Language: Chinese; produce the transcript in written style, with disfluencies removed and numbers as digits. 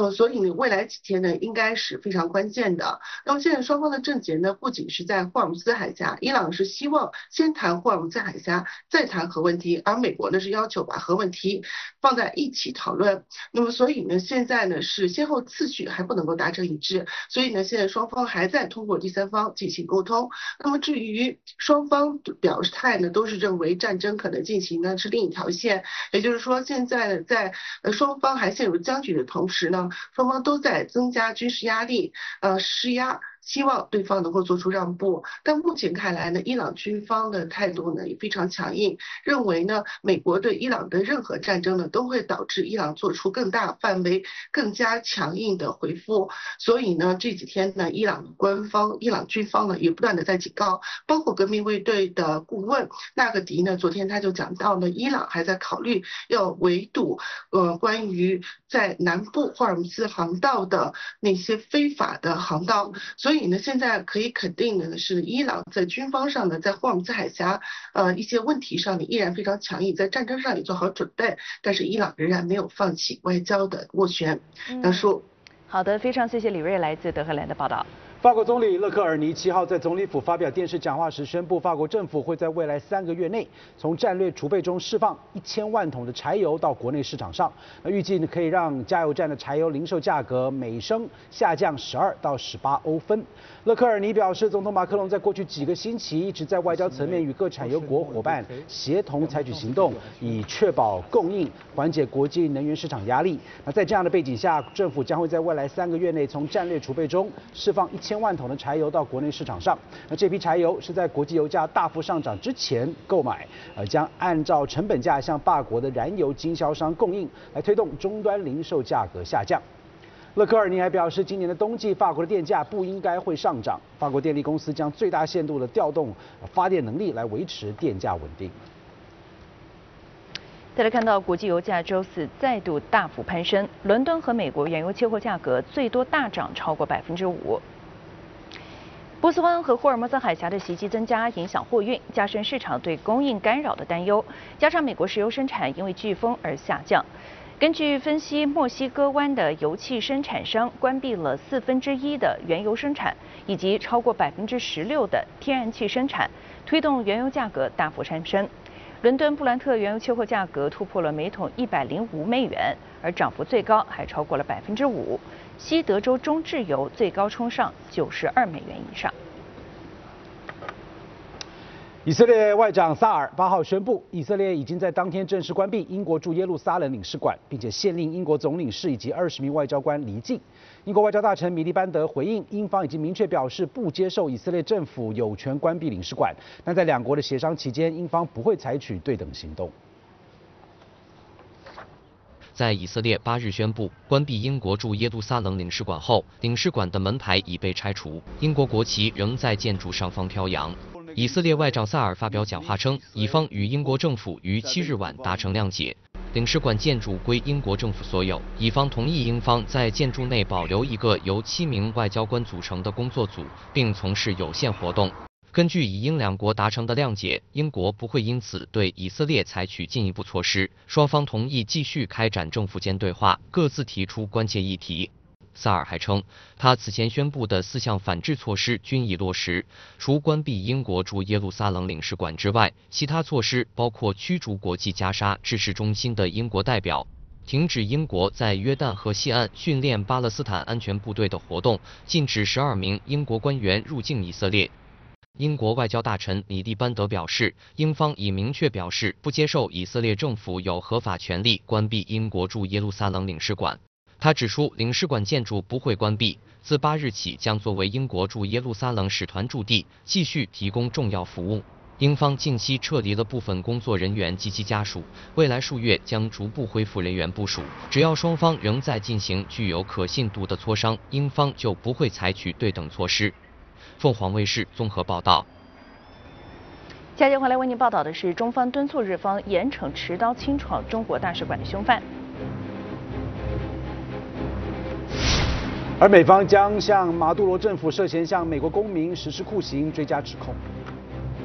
所以呢，未来几天呢，应该是非常关键的。那么现在双方的症结呢，不仅是在霍尔木兹海峡，伊朗是希望先谈霍尔木兹海峡，再谈核问题，而美国呢是要求把核问题放在一起讨论。那么所以呢，现在呢是先后次序还不能够达成一致，所以呢，现在双方还在通过第三方进行沟通。那么至于双方表态呢，都是认为战争可能进行的是另一条线，也就是说，现在呢，在双方还陷入僵局的同时呢，双方都在增加军事压力，施压。希望对方能够做出让步，但目前看来呢，伊朗军方的态度呢也非常强硬，认为呢，美国对伊朗的任何战争呢都会导致伊朗做出更大范围、更加强硬的回复。所以呢，这几天呢，伊朗军方呢也不断的在警告，包括革命卫队的顾问纳格迪呢，昨天他就讲到了，伊朗还在考虑要围堵关于在南部霍尔木兹航道的那些非法的航道，所以呢，现在可以肯定的是，伊朗在军方上呢，在霍尔木兹海峡一些问题上呢依然非常强硬，在战争上也做好准备，但是伊朗仍然没有放弃外交的斡旋。杨叔， 好的，非常谢谢李锐来自德黑兰的报道。 法国总理勒克尔尼7号在总理府发表电视讲话时宣布，法国政府会在未来3个月内从战略储备中释放1000万桶的柴油到国内市场上。预计可以让加油站的柴油零售价格每升下降12到18欧分。勒克尔尼表示，总统马克龙在过去几个星期一直在外交层面与各产油国伙伴协同采取行动，以确保供应，缓解国际能源市场压力。在这样的背景下，政府将会在未来3个月内从战略储备中释放1000万桶的柴油到国内市场上。这批柴油是在国际油价大幅上涨之前购买，将按照成本价向法国的燃油经销商供应，来推动终端零售价格下降。勒克尔尼还表示，今年的冬季法国的电价不应该会上涨，法国电力公司将最大限度的调动发电能力来维持电价稳定。 再来看到国际油价周四再度大幅攀升，伦敦和美国原油期货价格最多大涨超过5%。波斯湾和霍尔木兹海峡的袭击增加，影响货运，加深市场对供应干扰的担忧。加上美国石油生产因为飓风而下降。根据分析，墨西哥湾的油气生产商关闭了1/4的原油生产，以及超过16%的天然气生产，推动原油价格大幅攀升。伦敦布兰特原油期货价格突破了每桶$105，而涨幅最高还超过了5%。西德州中质油最高冲上$92以上。 以色列外长萨尔8号宣布，以色列已经在当天正式关闭英国驻耶路撒冷领事馆，并且限令英国总领事以及20名外交官离境。英国外交大臣米利班德回应，英方已经明确表示不接受以色列政府有权关闭领事馆，但在两国的协商期间，英方不会采取对等行动。 在以色列8日宣布关闭英国驻耶路撒冷领事馆后，领事馆的门牌已被拆除，英国国旗仍在建筑上方飘扬。以色列外长萨尔发表讲话称，以方与英国政府于7日晚达成谅解，领事馆建筑归英国政府所有。以方同意英方在建筑内保留一个由7名外交官组成的工作组，并从事有限活动。根据以英两国达成的谅解，英国不会因此对以色列采取进一步措施。双方同意继续开展政府间对话，各自提出关切议题。萨尔还称，他此前宣布的4项反制措施均已落实，除关闭英国驻耶路撒冷领事馆之外，其他措施包括驱逐国际加沙支事中心的英国代表，停止英国在约旦河西岸训练巴勒斯坦安全部队的活动，禁止12名英国官员入境以色列。英国外交大臣米利班德表示，英方已明确表示不接受以色列政府有合法权利关闭英国驻耶路撒冷领事馆。他指出，领事馆建筑不会关闭，自8日起将作为英国驻耶路撒冷使团驻地，继续提供重要服务。英方近期撤离了部分工作人员及其家属，未来数月将逐步恢复人员部署。只要双方仍在进行具有可信度的磋商，英方就不会采取对等措施。凤凰卫视综合报道。 下节回来为您报道的是，中方敦促日方严惩持刀侵闯中国大使馆的凶犯。 而美方将向马杜罗政府涉嫌向美国公民实施酷刑追加指控。